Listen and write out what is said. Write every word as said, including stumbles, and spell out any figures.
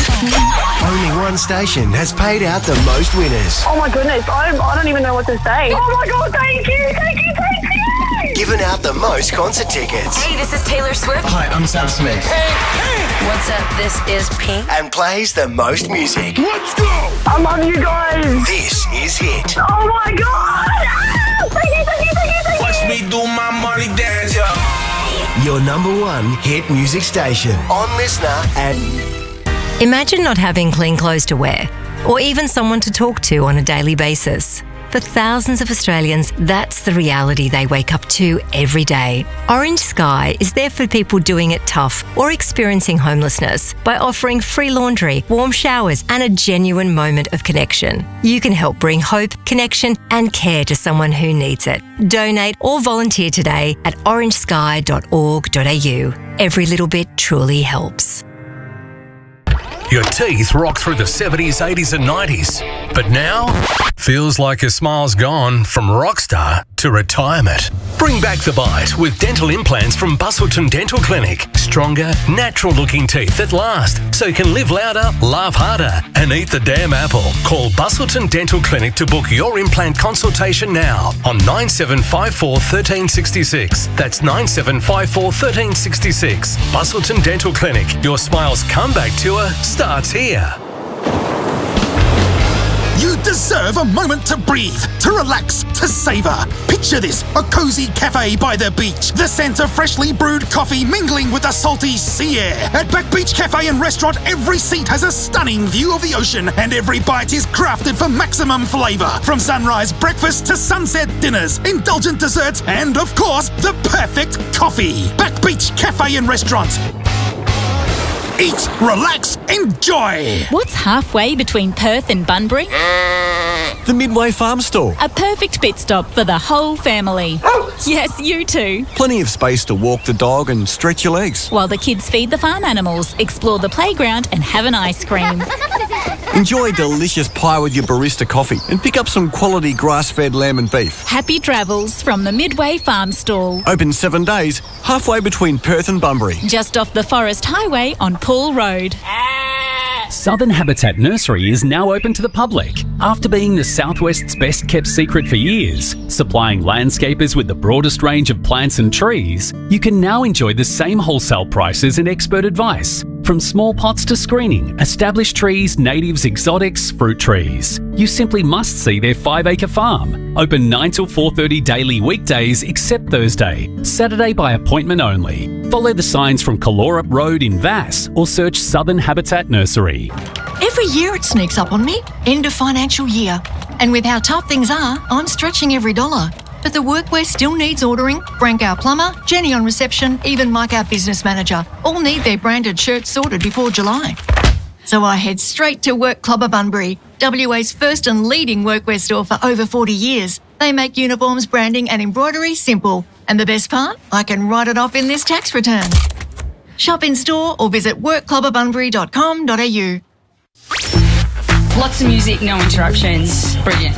Only one station has paid out the most winners. Oh my goodness, I don't, I don't even know what to say. Oh my God, thank you, thank you, thank you. Given out the most concert tickets. Hey, this is Taylor Swift. Hi, I'm Sam Smith. Hey, hey. What's up? This is Pink. And plays the most music. Let's go! I love you guys. This is Hit. Oh my God. Ah, thank you, thank you, thank you, thank you. Watch me do my money dance, yeah. Your number one hit music station. On Listener and... Imagine not having clean clothes to wear, or even someone to talk to on a daily basis. For thousands of Australians, that's the reality they wake up to every day. Orange Sky is there for people doing it tough or experiencing homelessness by offering free laundry, warm showers, and a genuine moment of connection. You can help bring hope, connection, and care to someone who needs it. Donate or volunteer today at orange sky dot org dot a u. Every little bit truly helps. Your teeth rocked through the seventies, eighties and nineties. But now, feels like your smile's gone from rockstar to retirement. Bring back the bite with dental implants from Busselton Dental Clinic. Stronger, natural-looking teeth that last, so you can live louder, laugh harder, and eat the damn apple. Call Busselton Dental Clinic to book your implant consultation now on nine seven five four, one three six six. That's nine seven five four, one three six six. Busselton Dental Clinic. Your smile's comeback tour starts here. You deserve a moment to breathe, to relax, to savour. Picture this, a cosy cafe by the beach. The scent of freshly brewed coffee mingling with the salty sea air. At Back Beach Cafe and Restaurant, every seat has a stunning view of the ocean and every bite is crafted for maximum flavour. From sunrise breakfast to sunset dinners, indulgent desserts and, of course, the perfect coffee. Back Beach Cafe and Restaurant. Eat, relax, enjoy! What's halfway between Perth and Bunbury? The Midway Farm Store. A perfect pit stop for the whole family. Yes, you too. Plenty of space to walk the dog and stretch your legs. While the kids feed the farm animals, explore the playground and have an ice cream. Enjoy delicious pie with your barista coffee and pick up some quality grass-fed lamb and beef. Happy travels from the Midway Farm Stall. Open seven days, halfway between Perth and Bunbury. Just off the Forest Highway on Poole Road. Southern Habitat Nursery is now open to the public. After being the Southwest's best kept secret for years, supplying landscapers with the broadest range of plants and trees, you can now enjoy the same wholesale prices and expert advice. From small pots to screening, established trees, natives, exotics, fruit trees. You simply must see their five acre farm. Open nine till four thirty daily weekdays except Thursday. Saturday by appointment only. Follow the signs from Calorup Road in Vass or search Southern Habitat Nursery. Every year it sneaks up on me. End of financial year. And with how tough things are, I'm stretching every dollar. But the workwear still needs ordering. Frank, our plumber, Jenny on reception, even Mike, our business manager, all need their branded shirts sorted before July. So I head straight to Work Clubber Bunbury, W A's first and leading workwear store for over forty years. They make uniforms, branding and embroidery simple. And the best part? I can write it off in this tax return. Shop in store or visit work clubber bunbury dot com dot a u. Lots of music, no interruptions. Brilliant.